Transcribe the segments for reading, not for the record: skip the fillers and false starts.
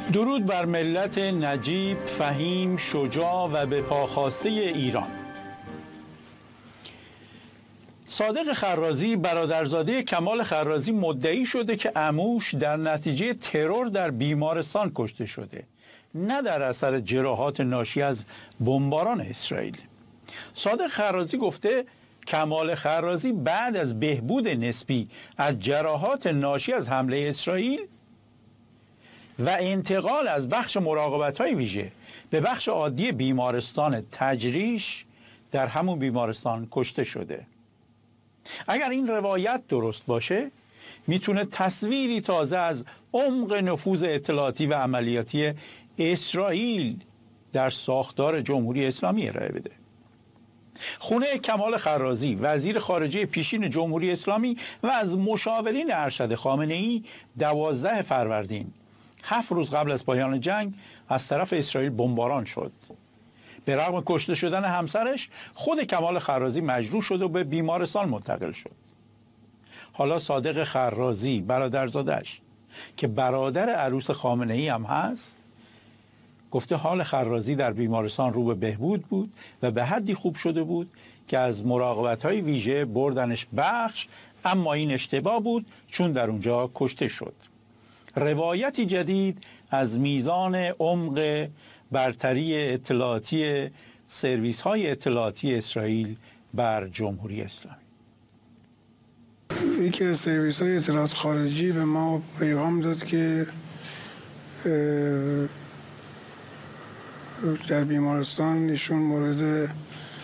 درود بر ملت نجیب، فهیم، شجاع و به پاخواسته ایران. صادق خرازی برادرزاده کمال خرازی مدعی شده که عموش در نتیجه ترور در بیمارستان کشته شده، نه در اثر جراحات ناشی از بمباران اسرائیل. صادق خرازی گفته کمال خرازی بعد از بهبود نسبی از جراحات ناشی از حمله اسرائیل و انتقال از بخش مراقبت‌های ویژه به بخش عادی بیمارستان تجریش در همون بیمارستان کشته شده. اگر این روایت درست باشه میتونه تصویری تازه از عمق نفوذ اطلاعاتی و عملیاتی اسرائیل در ساختار جمهوری اسلامی ارائه بده. خونه کمال خرازی وزیر خارجه پیشین جمهوری اسلامی و از مشاورین ارشد خامنه‌ای 12 فروردین 7 روز قبل از پایان جنگ از طرف اسرائیل بمباران شد. به رغم کشته شدن همسرش خود کمال خرازی مجروح شد و به بیمارستان منتقل شد. حالا صادق خرازی برادرزادش که برادر عروس خامنه‌ای هم هست گفته حال خرازی در بیمارستان رو به بهبود بود و به حدی خوب شده بود که از مراقبت‌های ویژه بردنش بخش، اما این اشتباه بود چون در اونجا کشته شد. روایتی جدید از میزان عمق برتری اطلاعاتی سرویس‌های اطلاعاتی اسرائیل بر جمهوری اسلامی. یکی از سرویس‌های اطلاعات خارجی به ما پیغام داد که در بیمارستان ایشون مورد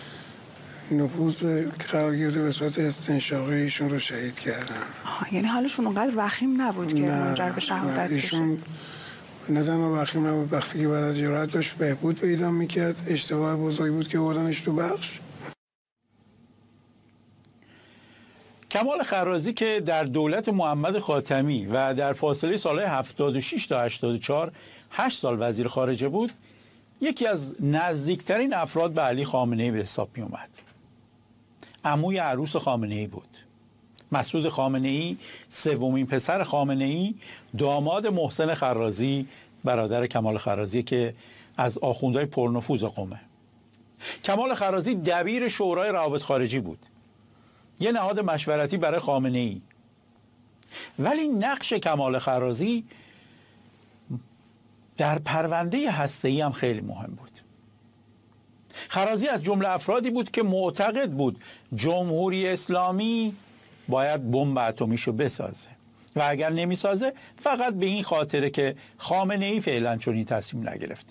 نفوذ قرار گرفته، به صورت استنشاقی ایشون رو شهید کردن. یعنی حالشون اونقدر وخیم نبود که منجر به شهادت ایشون نه تنها وخیم نبود، وقتی که بعد از جراحت داشت بهبود پیدا میکرد، اشتباه بزرگی بود که بردنش تو بخش. کمال خرازی که در دولت محمد خاتمی و در فاصله سالهای 76 تا 84 8 سال وزیر خارجه بود، یکی از نزدیکترین افراد به علی خامنه‌ای به حساب می اومد. عموی عروس خامنه‌ای بود. مسعود خامنه‌ای سومین پسر خامنه‌ای، داماد محسن خرازی برادر کمال خرازی که از آخوندهای پرنفوذ قومه. کمال خرازی دبیر شورای روابط خارجی بود، یه نهاد مشورتی برای خامنه‌ای. ولی نقش کمال خرازی در پرونده هسته‌ای هم خیلی مهم بود. خرازی از جمله افرادی بود که معتقد بود جمهوری اسلامی باید بمب اتمیشو بسازه و اگر نمیسازه فقط به این خاطره که خامنه‌ای فعلا چنین تصمیم نگرفته.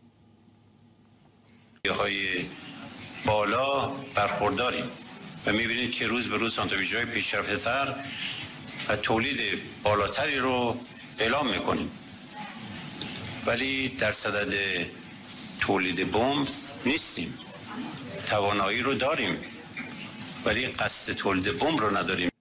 های بالا برخورداریم و میبینید که روز به روز سانتریفیوژهای پیشرفته تر و تولید بالاتری رو اعلام میکنیم، ولی در صدد تولید بمب نیستیم. توانایی رو داریم ولی قصد تولید بمب رو نداریم.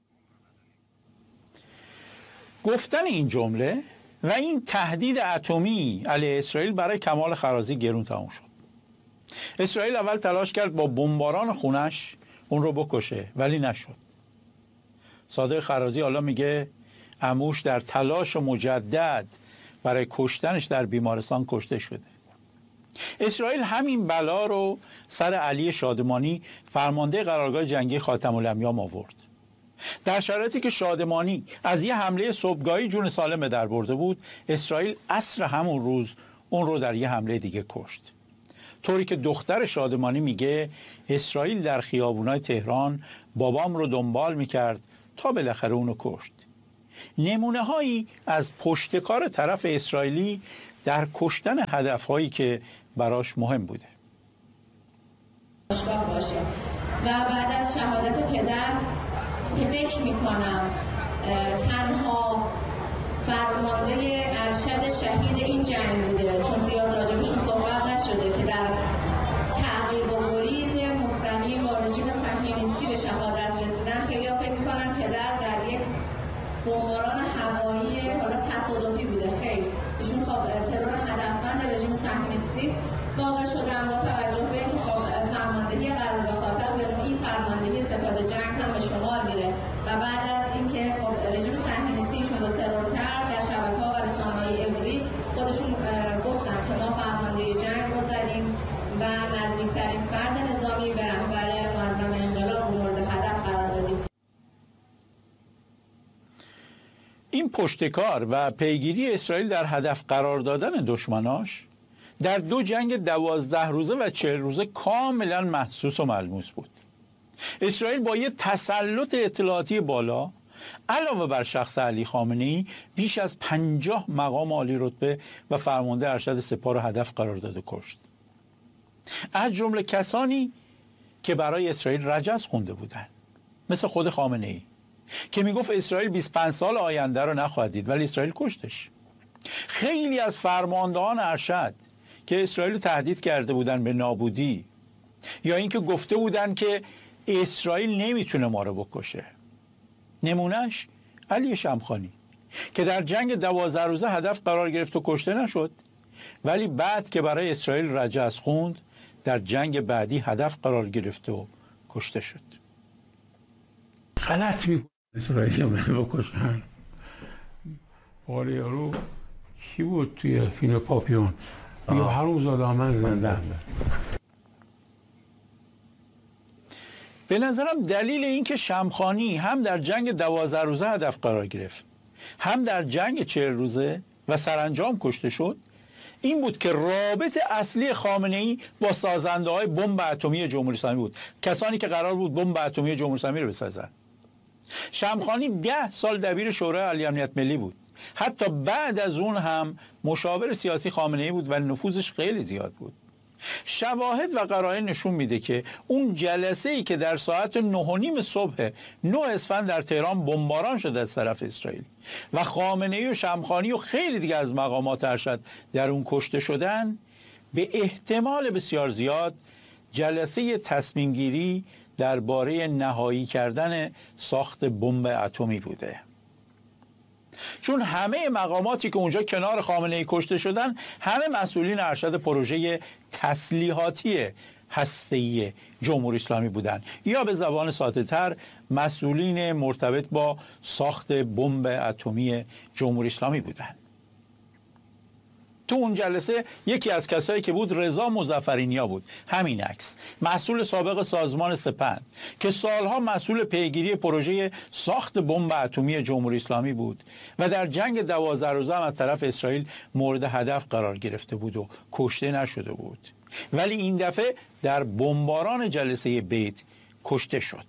گفتن این جمله و این تهدید اتمی علیه اسرائیل برای کمال خرازی گرون تموم شد. اسرائیل اول تلاش کرد با بمباران خونش اون رو بکشه ولی نشد. صادق خرازی حالا میگه عموش در تلاش مجدد برای کشتنش در بیمارستان کشته شده. اسرائیل همین بلا رو سر علی شادمانی فرمانده قرارگاه جنگی خاتم الانبیاء آورد. در شرایطی که شادمانی از یه حمله صبحگاهی جون سالم در برده بود، اسرائیل عصر همون روز اون رو در یه حمله دیگه کشت. طوری که دختر شادمانی میگه اسرائیل در خیابونای تهران بابام رو دنبال میکرد تا بالاخره اونو کشت. نمونه هایی از پشتکار طرف اسرائیلی در کشتن هدفهایی که براش مهم بوده. باشه. و بعد از شهادت پدر که فکر میکنم تنها فرمانده ارشد شهید این جنگ بوده، چون زیاد راجبشون صحبت نشده، که در تعقیب و گریز مستقیم با رژیم صهیونیستی به شهادت رسیدن. خیلی ها فکر میکنن پدر در یک بمباران هوایی حالا تصادفی بوده. خیلی ایشون خب ترور هدفمند رژیم صهیونیستی واقع شدن با توجه به اینکه خب فرماندهی قرارگاه خاطر به نوعی فرماندهی ستاد جنگ هم به شمار میره و بعد از اینکه خب رژیم صهیونیستی ایشون رو ترور کرد در شبکه‌ها و رسانه‌های عبری خودش پشتکار و پیگیری اسرائیل در هدف قرار دادن دشمناش در 2 جنگ 12 روزه و 40 روزه کاملا محسوس و ملموس بود. اسرائیل با یه تسلط اطلاعاتی بالا علاوه بر شخص علی خامنه‌ای بیش از 50 مقام عالی رتبه و فرمانده ارشد سپاه را هدف قرار داد و کشت. از جمله کسانی که برای اسرائیل رجز خونده بودند، مثل خود خامنه‌ای که میگفت اسرائیل 25 سال آینده رو نخواهد دید، ولی اسرائیل کشتش. خیلی از فرماندهان ارشد که اسرائیل تهدید کرده بودن به نابودی یا اینکه گفته بودن که اسرائیل نمیتونه ما رو بکشه. نمونهش علی شمخانی که در جنگ 12 روزه هدف قرار گرفت و کشته نشد، ولی بعد که برای اسرائیل رجز خوند در جنگ بعدی هدف قرار گرفت و کشته شد. غلط میکنه اسرائیل منو بکشن. بار یارو کی بود توی فیلم پاپیون؟ یا هرون زاده من زنده. به نظرم دلیل این که شمخانی هم در جنگ 12 روزه هدف قرار گرفت، هم در جنگ 40 روزه و سرانجام کشته شد، این بود که رابط اصلی خامنه‌ای با سازنده‌های بمب اتمی جمهوری اسلامی بود، کسانی که قرار بود بمب اتمی جمهوری اسلامی رو بسازن. شمخانی 10 سال دبیر شورای عالی امنیت ملی بود. حتی بعد از اون هم مشاور سیاسی خامنه‌ای بود و نفوذش خیلی زیاد بود. شواهد و قرائن نشون میده که اون جلسه‌ای که در ساعت 9:30 صبح 9 اسفند در تهران بمباران شد از طرف اسرائیل و خامنه‌ای و شمخانی و خیلی دیگه از مقامات ارشد در اون کشته شدن، به احتمال بسیار زیاد جلسه تصمیم گیری درباره نهایی کردن ساخت بمب اتمی بوده. چون همه مقاماتی که اونجا کنار خامنه‌ای کشته شدن همه مسئولین ارشد پروژه تسلیحاتی هسته‌ای جمهوری اسلامی بودند، یا به زبان ساده‌تر مسئولین مرتبط با ساخت بمب اتمی جمهوری اسلامی بودند. تو اون جلسه یکی از کسایی که بود رضا مظفرینیا بود، همین عکس، مسئول سابق سازمان سپند که سالها مسئول پیگیری پروژه ساخت بمب اتمی جمهوری اسلامی بود و در جنگ 12 روزه هم از طرف اسرائیل مورد هدف قرار گرفته بود و کشته نشده بود، ولی این دفعه در بمباران جلسه بیت کشته شد.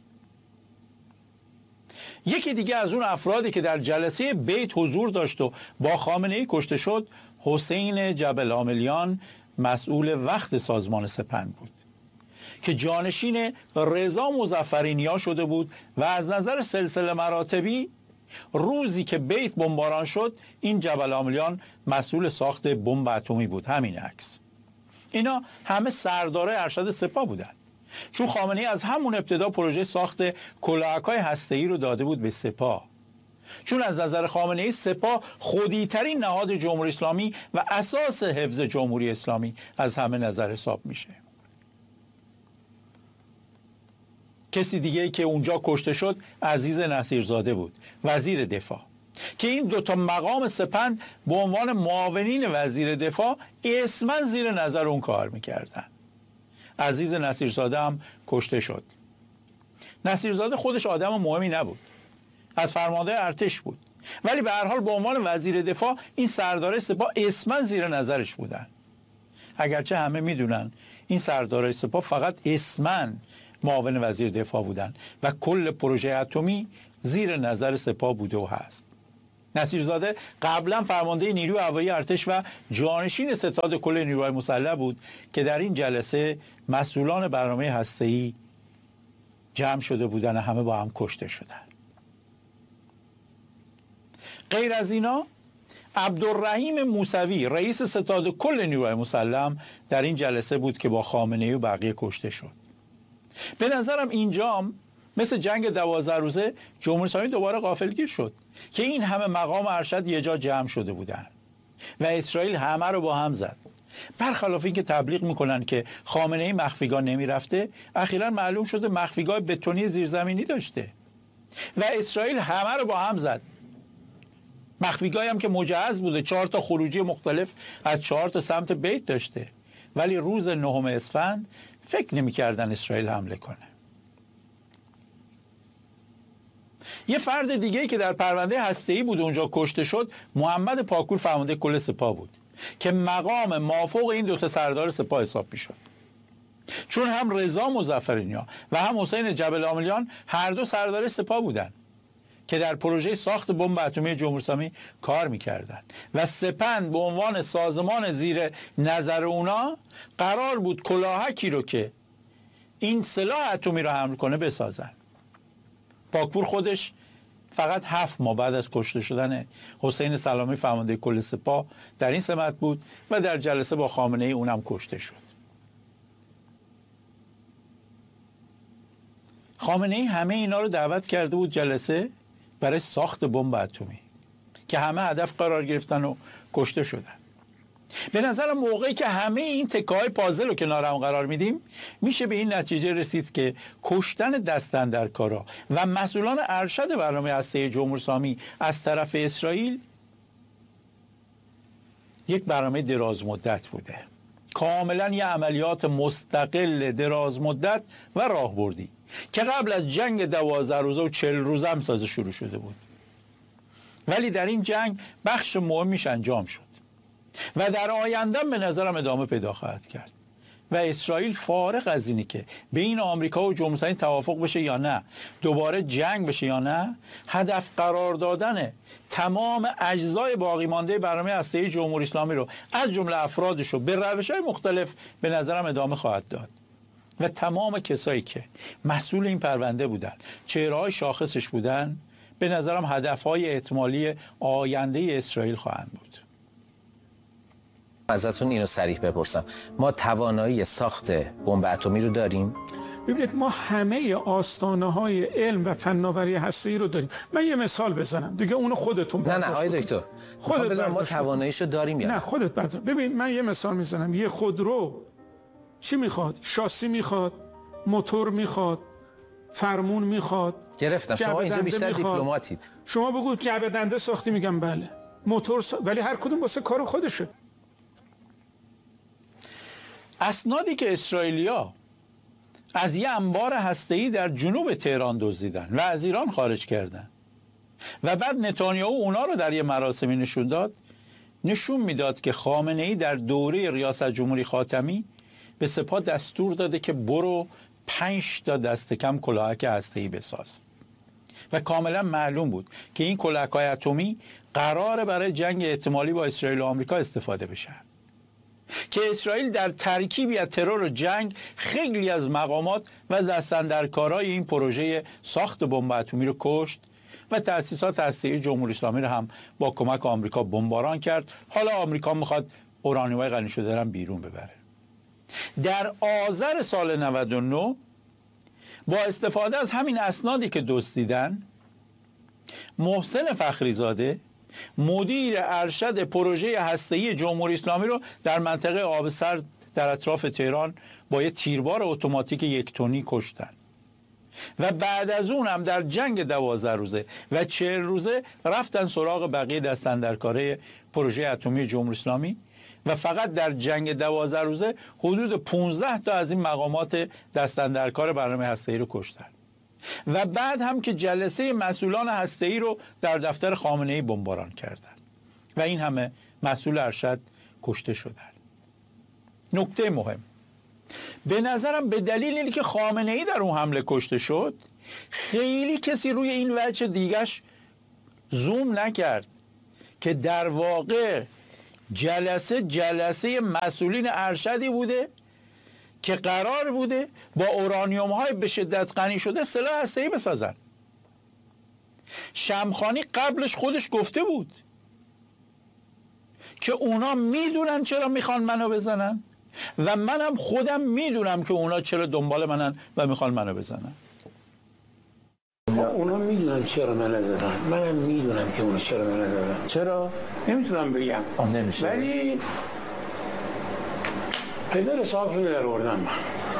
یکی دیگه از اون افرادی که در جلسه بیت حضور داشت و با خامنه‌ای کشته شد حسین جبل عاملیان، مسئول وقت سازمان سپند بود که جانشین رضا مظفرینیا شده بود و از نظر سلسله مراتبی روزی که بیت بمباران شد این جبل عاملیان مسئول ساخت بمب اتمی بود. همین عکس. اینا همه سردارای ارشد سپاه بودن، چون خامنه‌ای از همون ابتدا پروژه ساخت کلاهک‌های هسته‌ای رو داده بود به سپاه، چون از نظر خامنه‌ای سپاه خودی‌ترین نهاد جمهوری اسلامی و اساس حفظ جمهوری اسلامی از همه نظر حساب میشه. کسی دیگه که اونجا کشته شد عزیز نصیرزاده بود، وزیر دفاع، که این 2 مقام سپند به عنوان معاونین وزیر دفاع اسماً زیر نظر اون کار میکردن. عزیز نصیرزاده هم کشته شد. نصیرزاده خودش آدم مهمی نبود، از فرمانده ارتش بود، ولی به هر حال به عنوان وزیر دفاع این سردار سپاه اسماً زیر نظرش بودن، اگرچه همه میدونن این سردار سپاه فقط اسماً معاون وزیر دفاع بودن و کل پروژه اتمی زیر نظر سپاه بوده و هست. نصیرزاده قبلا فرمانده نیروی هوایی ارتش و جانشین ستاد کل نیروهای مسلح بود که در این جلسه مسئولان برنامه هسته‌ای جمع شده بودن و همه با هم کشته شدن. غیر از اینا عبدالرحیم موسوی رئیس ستاد کل نیروهای مسلح در این جلسه بود که با خامنه‌ای و بقیه کشته شد. به نظرم اینجام مثل جنگ 12 روزه جمهوری اسلامی دوباره غافلگیر شد که این همه مقام ارشد یه جا جمع شده بودن و اسرائیل همه رو با هم زد. برخلاف این که تبلیغ میکنن که خامنه‌ای مخفیگاه نمیرفته، اخیراً معلوم شده مخفیگاه بتونی زیرزمینی داشته و اسرائیل همه رو با هم زد. مخفیگاهی هم که مجهز بوده، 4 تا خروجی مختلف از 4 تا سمت بیت داشته، ولی روز 9 اسفند فکر نمی‌کردن اسرائیل حمله کنه. یه فرد دیگه‌ای که در پرونده هسته‌ای بود اونجا کشته شد محمد پاکور فرمانده کل سپاه بود که مقام مافوق این دوتا سردار سپاه حساب می‌شد. چون هم رضا مظفرنیا و هم حسین جبل عاملیان هر دو سردار سپاه بودند که در پروژه ساخت بمب اتمی جمهوری اسلامی کار می‌کردند و سپند به عنوان سازمان زیر نظر اونا قرار بود کلاهکی رو که این سلاح اتمی رو حمل کنه بسازن. پاکپور خودش فقط 7 ماه بعد از کشته شدن حسین سلامی فرمانده کل سپاه در این سمت بود و در جلسه با خامنه‌ای اونم کشته شد. خامنه‌ای همه اینا رو دعوت کرده بود جلسه برای ساخت بمب اتمی که همه هدف قرار گرفتن و کشته شدن. به نظرم موقعی که همه این تکه‌های پازل رو کنار هم قرار میدیم میشه به این نتیجه رسید که کشتن دست‌اندرکارا و مسئولان ارشد برنامه هسته‌ای جمهوری اسلامی از طرف اسرائیل یک برنامه دراز مدت بوده، کاملا یه عملیات مستقل دراز مدت و راهبردی که قبل از جنگ 12 روزه و 40 روزه هم تازه شروع شده بود، ولی در این جنگ بخش مهمیش انجام شد و در آینده به نظرم ادامه پیدا خواهد کرد و اسرائیل فارغ از اینی که بین آمریکا و جمهوری اسلامی توافق بشه یا نه، دوباره جنگ بشه یا نه، هدف قرار دادن تمام اجزای باقی مانده برنامه هسته‌ای جمهوری اسلامی رو از جمله افرادش رو به روش‌های مختلف به نظرم ادامه خواهد داد و تمام کسایی که مسئول این پرونده بودن، چهره‌های شاخصش بودن، به نظرم هدف‌های احتمالی آینده اسرائیل خواهند بود. ازتون اینو صریح بپرسم، ما توانایی ساخت بمب اتمی رو داریم؟ ببینید ما همه آستانه‌های علم و فناوری هسته‌ای رو داریم. من یه مثال بزنم دیگه، اونو خودتون نه آقای دکتر خودت ما تواناییشو داریم یا نه؟ خودت بردار. ببین من یه مثال میزنم. یه خودرو چی میخواد؟ شاسی میخواد، موتور میخواد، فرمون میخواد. گرفتم. شما اینجا بیشتر دیپلماتید. شما بگو جعبه دنده ساختی، میگم بله. موتور ولی هر کدوم واسه کار خودشه. اسنادی که اسرائیلیا از یه انبار هسته‌ای در جنوب تهران دزدیدن و از ایران خارج کردن و بعد نتانیاهو اونا رو در یه مراسمی نشون داد، نشون میداد که خامنه‌ای در دوره ریاست جمهوری خاتمی به سپاه دستور داده که برو 5 تا دست کم کلاهک هسته‌ای بساز و کاملا معلوم بود که این کلاهک‌های اتمی قراره برای جنگ احتمالی با اسرائیل و آمریکا استفاده بشن، که اسرائیل در ترکیبی از ترور و جنگ خیلی از مقامات و دست‌اندرکارای این پروژه ساخت بمب اتمی رو کشت و تأسیسات هسته‌ای جمهوری اسلامی رو هم با کمک آمریکا بمباران کرد. حالا آمریکا میخواد اورانیوم غنی شده رو بیرون ببره. در آذر سال 99 با استفاده از همین اسنادی که دزدیدن، محسن فخریزاده مدیر ارشد پروژه هسته‌ای جمهوری اسلامی رو در منطقه آب سرد در اطراف تهران با یه تیربار اتوماتیک 1 تنی کشتن و بعد از اون هم در جنگ 12 روزه و 40 روزه رفتن سراغ بقیه دست‌اندرکارای پروژه اتمی جمهوری اسلامی و فقط در جنگ 12 روزه حدود 15 تا از این مقامات دست‌اندرکار برنامه هسته‌ای رو کشتن و بعد هم که جلسه مسئولان هسته‌ای رو در دفتر خامنه‌ای بمباران کردن و این همه مسئول ارشد کشته شدن. نکته مهم به نظرم به دلیل اینکه خامنه‌ای در اون حمله کشته شد، خیلی کسی روی این وجه دیگش زوم نکرد که در واقع جلسه مسئولین ارشدی بوده که قرار بوده با اورانیوم های به شدت غنی شده سلاح هسته‌ای بسازن. شمخانی قبلش خودش گفته بود که اونا میدونن چرا میخوان منو بزنن و منم خودم میدونم که اونا چرا دنبال منن و میخوان منو بزنن. اونا میدونن چرا من زدن، منم میدونم که اونا چرا من زدن. چرا؟ نمیتونم بگم. نمیشه. ولی پدر حسابشون در آوردم من.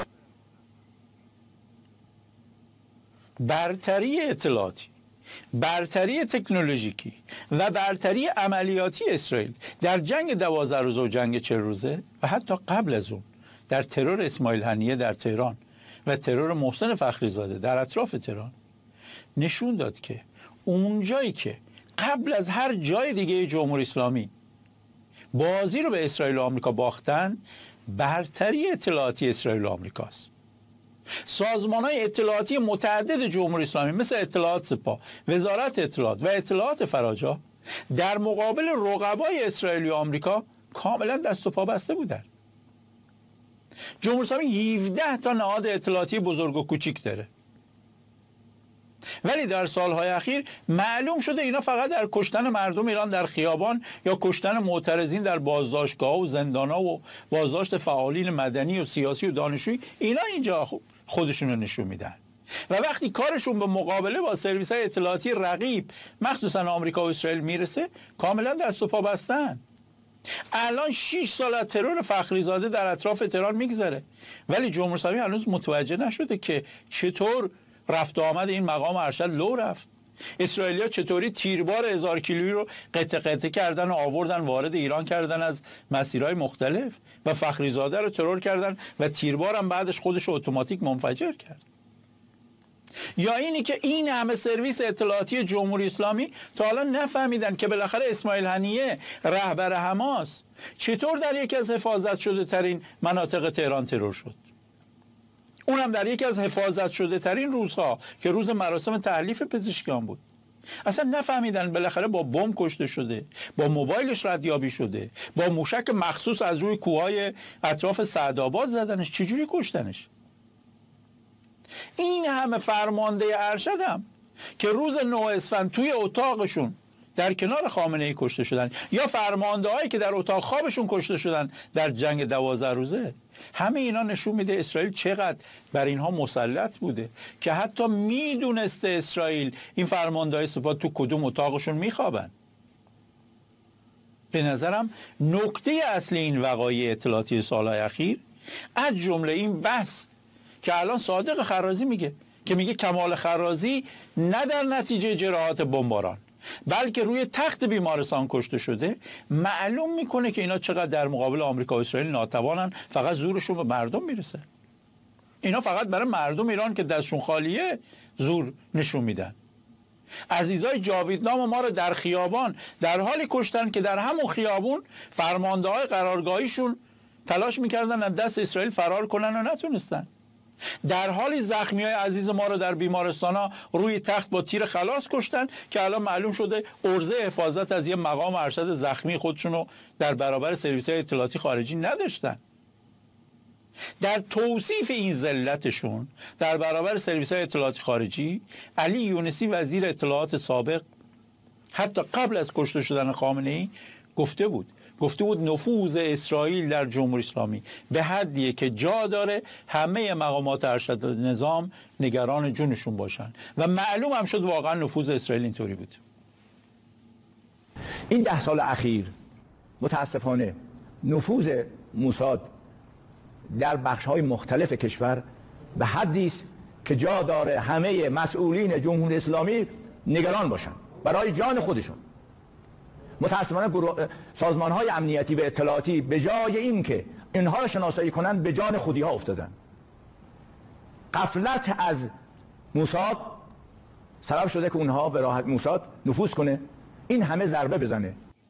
برتری اطلاعاتی، برتری تکنولوژیکی و برتری عملیاتی اسرائیل در جنگ 12 روزه و جنگ 40 روزه و حتی قبل از اون در ترور اسماعیل هنیه در تهران و ترور محسن فخریزاده در اطراف تهران نشون داد که اونجایی که قبل از هر جای دیگه جمهوری اسلامی بازی رو به اسرائیل و آمریکا باختن، برتری اطلاعاتی اسرائیل و آمریکاست. سازمان‌های اطلاعاتی متعدد جمهوری اسلامی مثل اطلاعات سپاه، وزارت اطلاعات و اطلاعات فراجا در مقابل رقبای اسرائیل و آمریکا کاملا دست و پا بسته بودن. جمهوری اسلامی 17 تا نهاد اطلاعاتی بزرگ و کوچیک داره، ولی در سالهای اخیر معلوم شده اینا فقط در کشتن مردم ایران در خیابان یا کشتن معترضین در بازداشتگاه و زندان‌ها و بازداشت فعالین مدنی و سیاسی و دانشجویی، اینا اینجا خودشون رو نشون میدن. و وقتی کارشون به مقابله با سرویس‌های اطلاعاتی رقیب مخصوصا آمریکا و اسرائیل میرسه، کاملا دست و پا بستن. الان 6 سال از ترور فخریزاده در اطراف تهران میگذره، ولی جمهوری اسلامی هنوز متوجه نشده که چطور رفت و آمد این مقام ارشد لو رفت. اسرائیلیا چطوری تیربار 1000 کیلویی رو قطع قطع کردن و آوردن وارد ایران کردن از مسیرهای مختلف و فخریزاده رو ترور کردن و تیربار هم بعدش خودش رو اتوماتیک منفجر کرد. یا اینی که این همه سرویس اطلاعاتی جمهوری اسلامی تا حالا نفهمیدن که بالاخره اسماعیل هنیه رهبر حماس چطور در یکی از حفاظت شده ترین مناطق تهران ترور شد، اونم در یکی از حفاظت شده ترین روزها که روز مراسم تحلیف پزشکیان بود. اصلا نفهمیدن بالاخره با بمب کشته شده، با موبایلش ردیابی شده، با موشک مخصوص از روی کوههای اطراف سعدآباد زدنش، چجوری کشتنش. این همه فرمانده ارشد هم که روز 9 اسفند توی اتاقشون در کنار خامنه‌ای کشته شدن، یا فرمانده هایی که در اتاق خوابشون کشته شدن در جنگ 12 روزه، همه اینا نشون میده اسرائیل چقدر بر اینها مسلط بوده که حتی میدونسته اسرائیل این فرمانده های سپاه تو کدوم اتاقشون میخوابن. به نظرم نکته اصلی این وقایع اطلاعاتی سالهای اخیر، از جمله این بحث که الان صادق خرازی میگه کمال خرازی نه در نتیجه جراحات بمباران بلکه روی تخت بیمارستان کشته شده، معلوم میکنه که اینا چقدر در مقابل آمریکا و اسرائیل ناتوانن، فقط زورشون به مردم میرسه. اینا فقط برای مردم ایران که دستشون خالیه زور نشون میدن. عزیزای جاویدنام ما رو در خیابان در حالی کشتن که در همون خیابون فرمانده های قرارگاهیشون تلاش میکردن از دست اسرائیل فرار کنن و نتونستن. در حالی زخمیای عزیز ما رو در بیمارستانا روی تخت با تیر خلاص کشتن که الان معلوم شده عرضه حفاظت از یه مقام ارشد زخمی خودشون رو در برابر سرویس‌های اطلاعاتی خارجی نداشتن. در توصیف این ذلتشون در برابر سرویس‌های اطلاعاتی خارجی، علی یونسی وزیر اطلاعات سابق حتی قبل از کشته شدن خامنه‌ای گفته بود نفوذ اسرائیل در جمهوری اسلامی به حدیه که جا داره همه مقامات ارشد نظام نگران جونشون باشن و معلوم هم شد واقعا نفوذ اسرائیل اینطوری بود. این 10 سال اخیر متاسفانه نفوذ موساد در بخش‌های مختلف کشور به حدی است که جا داره همه مسئولین جمهوری اسلامی نگران باشن برای جان خودشون. متاسفانه سازمان‌های امنیتی و اطلاعاتی به جای این که اینها را شناسایی کنند به جان خودی‌ها افتادن. غفلت از موساد سبب شده که اونها به راحت موساد نفوذ کنه، این همه ضربه بزنه.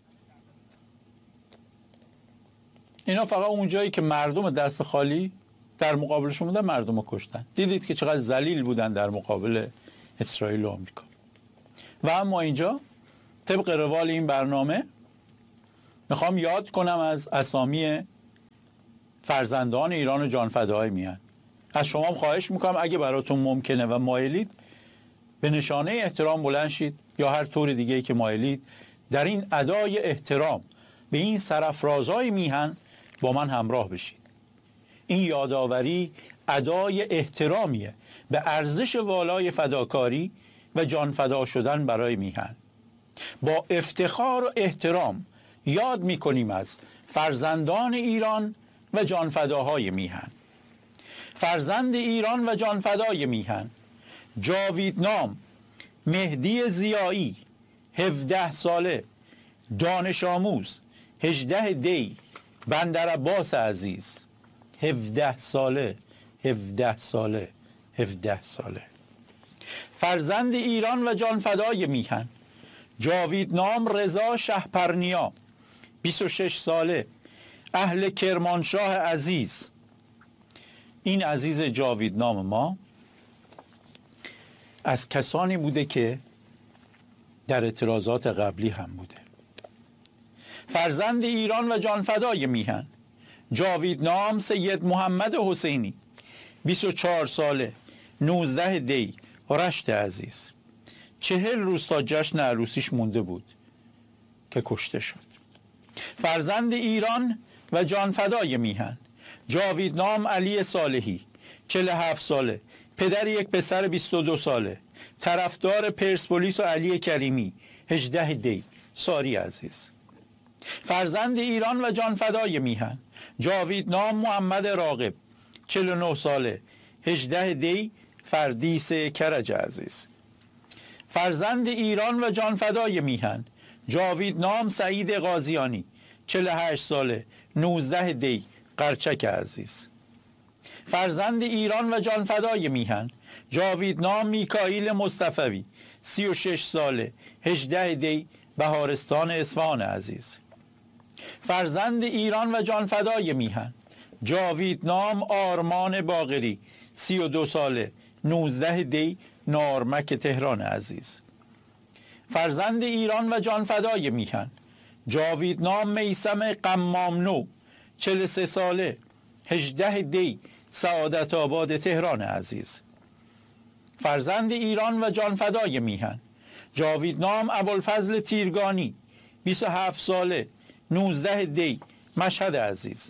اینا فقط اون جایی که مردم دست خالی در مقابلشون بودن مردم رو کشتن. دیدید که چقدر ذلیل بودن در مقابل اسرائیل و آمریکا. و اما اینجا طبق روال این برنامه میخوام یاد کنم از اسامی فرزندان ایران و جانفداهای میهن. از شما خواهش میکنم اگه براتون ممکنه و مایلید به نشانه احترام بلند شید یا هر طور دیگه‌ای که مایلید در این ادای احترام به این سرافرازهای میهن با من همراه بشید. این یادآوری ادای احترامیه به ارزش والای فداکاری و جانفدا شدن برای میهن. با افتخار و احترام یاد میکنیم از فرزندان ایران و جانفداهای میهن. فرزند ایران و جانفدای میهن: جاویدنام، مهدی ضیایی 17 ساله، دانش آموز 18 دی، بندرعباس عزیز 17 ساله. فرزند ایران و جانفدای میهن جاویدنام رضا شهپرنیا 26 ساله، اهل کرمانشاه عزیز. این عزیز جاویدنام ما از کسانی بوده که در اعتراضات قبلی هم بوده. فرزند ایران و جانفدای میهن جاویدنام سید محمد حسینی 24 ساله، 19 دی، رشت عزیز. 40 روز تا جشن عروسیش مونده بود که کشته شد. فرزند ایران و جانفدای میهن جاویدنام علی صالحی 47 ساله، پدر یک پسر 22 ساله، طرفدار پرسپولیس و علی کریمی 18 دی، ساری عزیز. فرزند ایران و جانفدای میهن جاویدنام محمد راغب 49 ساله، 18 دی، فردیس کرج عزیز. فرزند ایران و جانفدای میهن جاویدنام سعید قاضیانی 48 ساله، 19 دی، قرچک عزیز. فرزند ایران و جانفدای میهن جاویدنام میکائیل مصطفوی 36 ساله، 18 دی، بهارستان اصفهان عزیز. فرزند ایران و جانفدای میهن جاویدنام آرمان باقری 32 ساله، 19 دی، نارمک تهران عزیز. فرزند ایران و جانفدای میهن جاویدنام میثم قمامنو 43 ساله، 18 دی، سعادت آباد تهران عزیز. فرزند ایران و جانفدای میهن جاویدنام ابوالفضل تیرگانی 27 ساله، 19 دی، مشهد عزیز.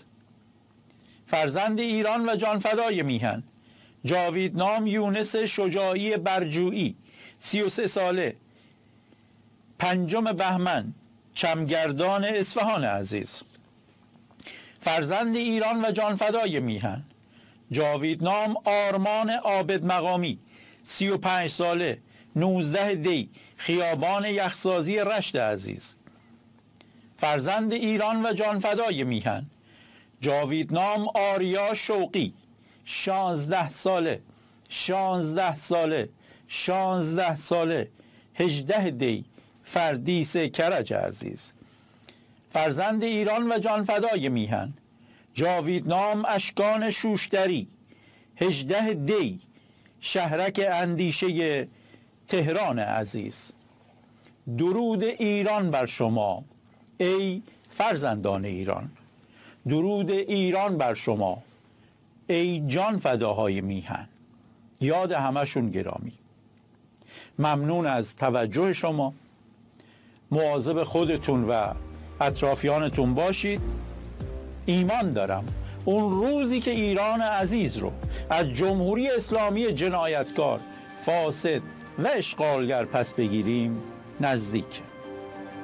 فرزند ایران و جانفدای میهن جاویدنام یونس شجاعی برجویی 33 ساله، 5 بهمن، چمگردان اصفهان عزیز. فرزند ایران و جانفدای میهن جاویدنام آرمان عابد مقامی 35 ساله، 19 دی، خیابان یخسازی رشت عزیز. فرزند ایران و جانفدای میهن جاویدنام آریا شوقی 16 ساله، 16 ساله، 18 دی، فردیس کرج عزیز. فرزند ایران و جانفدای میهن جاویدنام اشکان شوشتری 18 دی، شهرک اندیشه تهران عزیز. درود ایران بر شما ای فرزندان ایران، درود ایران بر شما ای جان فداهای میهن. یاد همشون گرامی. ممنون از توجه شما. مواظب خودتون و اطرافیانتون باشید. ایمان دارم اون روزی که ایران عزیز رو از جمهوری اسلامی جنایتکار، فاسد و اشغالگر پس بگیریم نزدیک.